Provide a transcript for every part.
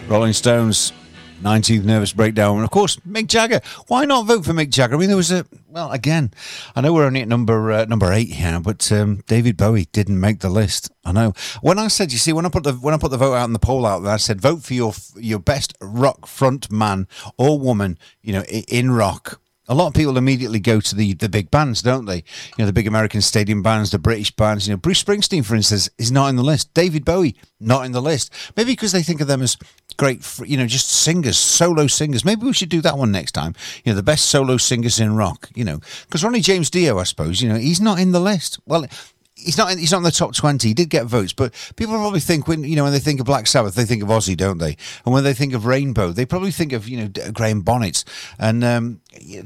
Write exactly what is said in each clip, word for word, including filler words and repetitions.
Rolling Stones, nineteenth Nervous Breakdown. And, of course, Mick Jagger. Why not vote for Mick Jagger? I mean, there was a... Well, again, I know we're only at number uh, number eight here, but um, David Bowie didn't make the list. I know. When I said, you see, when I put the when I put the vote out and the poll out, I said, vote for your your best rock front man or woman, you know, in rock. A lot of people immediately go to the, the big bands, don't they? You know, the big American stadium bands, the British bands. You know, Bruce Springsteen, for instance, is not in the list. David Bowie, not in the list. Maybe because they think of them as great, you know, just singers, solo singers. Maybe we should do that one next time. You know, the best solo singers in rock, you know. Because Ronnie James Dio, I suppose, you know, he's not in the list. Well, He's not. In, he's not in the top twenty. He did get votes, but people probably think when you know when they think of Black Sabbath, they think of Ozzy, don't they? And when they think of Rainbow, they probably think of you know Graham Bonnet and um,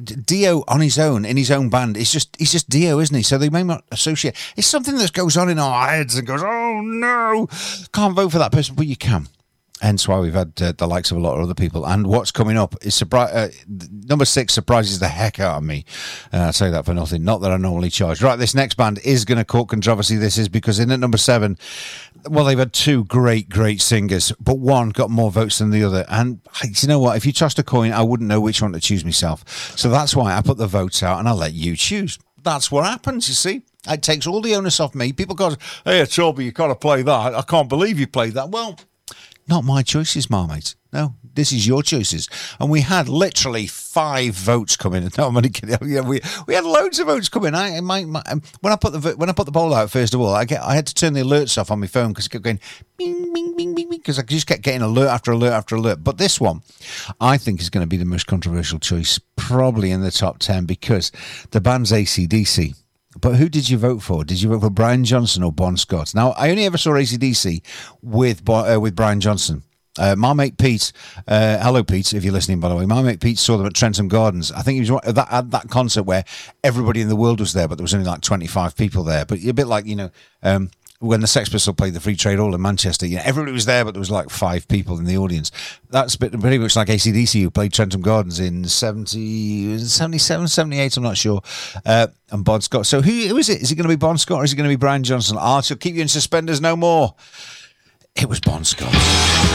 Dio on his own in his own band. It's just he's just Dio, isn't he? So they may not associate. It's something that goes on in our heads and goes, oh no, can't vote for that person, but you can. Hence why we've had uh, the likes of a lot of other people. And what's coming up is surpri- uh, number six surprises the heck out of me. Uh, I'll say that for nothing. Not that I normally charge. Right, this next band is going to cause controversy. This is because in at number seven, well, they've had two great, great singers, but one got more votes than the other. And you know what? If you tossed a coin, I wouldn't know which one to choose myself. So that's why I put the votes out and I'll let you choose. That's what happens, you see. It takes all the onus off me. People go, hey, Toby, you got to play that. I can't believe you played that. Well, not my choices, Marmite. No, this is your choices. And we had literally five votes coming. No, I'm only kidding. Yeah, we we had loads of votes coming. I my, my when I put the when I put the poll out first of all, I get I had to turn the alerts off on my phone because it kept going bing bing bing bing bing because I just kept getting alert after alert after alert. But this one, I think, is going to be the most controversial choice, probably in the top ten because the band's A C D C. But who did you vote for? Did you vote for Brian Johnson or Bon Scott? Now, I only ever saw A C D C with uh, with Brian Johnson. Uh, my mate Pete, uh, hello Pete, if you're listening, by the way. My mate Pete saw them at Trentham Gardens. I think he was at that, at that concert where everybody in the world was there, but there was only like twenty-five people there. But a bit like, you know, um, when the Sex Pistols played the Free Trade Hall in Manchester, you know, everybody was there, but there was like five people in the audience. That's pretty much like A C D C, who played Trentham Gardens in seventy, seventy-seven, seventy-eight, I'm not sure, uh, and Bon Scott. So who, who is it? Is it going to be Bon Scott or is it going to be Brian Johnson? Ah, she'll keep you in suspenders no more. It was Bon Scott.